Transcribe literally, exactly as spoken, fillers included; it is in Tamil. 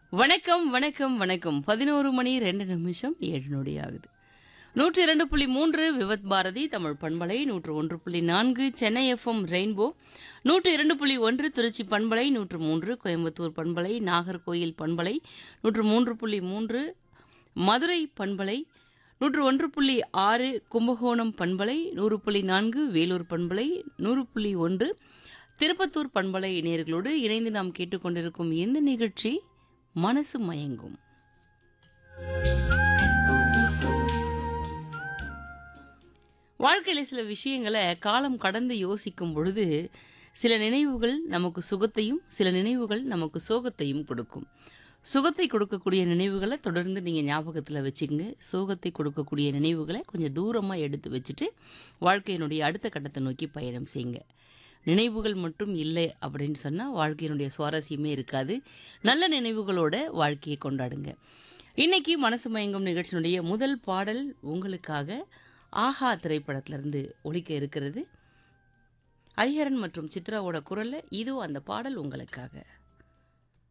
வணக்கம், வணக்கம், வணக்கம். பதினொன்று மணி இரண்டு நிமிஷம் ஏழு நொடி ஆகுது. நூற்று இரண்டு புள்ளி மூன்று விவத் பாரதி தமிழ் பண்பலை, நூற்று ஒன்று புள்ளி நான்கு சென்னை எஃப்எம் ரெயின்போ, நூற்று இரண்டு புள்ளி ஒன்று திருச்சி பண்பலை, நூற்று மூன்று கோயம்புத்தூர் பண்பலை, நாகர்கோயில் பண்பலை, நூற்று மூன்று புள்ளி மூன்று மதுரை பண்பலை, நூற்று ஒன்று புள்ளி ஆறு கும்பகோணம் பண்பலை, நூறு புள்ளி நான்கு வேலூர் பண்பலை, நூறு புள்ளி ஒன்று திருப்பத்தூர் பண்பலை நேயர்களோடு இணைந்து நாம் கேட்டுக்கொண்டிருக்கும் இந்த நிகழ்ச்சி மனசு மயங்கும். வாழ்க்கையில சில விஷயங்களை காலம் கடந்து யோசிக்கும் பொழுது சில நினைவுகள் நமக்கு சுகத்தையும் சில நினைவுகள் நமக்கு சோகத்தையும் கொடுக்கும். சுகத்தை கொடுக்கக்கூடிய நினைவுகளை தொடர்ந்து நீங்கள் ஞாபகத்தில் வச்சுக்கங்க. சோகத்தை கொடுக்கக்கூடிய நினைவுகளை கொஞ்சம் தூரமாக எடுத்து வச்சுட்டு வாழ்க்கையினுடைய அடுத்த கட்டத்தை நோக்கி பயணம் செய்யுங்க. நினைவுகள் மட்டும் இல்லை அப்படின்னு சொன்னால் வாழ்க்கையினுடைய சுவாரஸ்யமே இருக்காது. நல்ல நினைவுகளோட வாழ்க்கையை கொண்டாடுங்க. இன்னைக்கு மனசு மயங்கும் நிகழ்ச்சியினுடைய முதல் பாடல் உங்களுக்காக ஆஹா திரைப்படத்திலிருந்து ஒலிக்க இருக்கிறது. ஹரிஹரன் மற்றும் சித்ராவோட குரல்ல இதோ அந்த பாடல் உங்களுக்காக.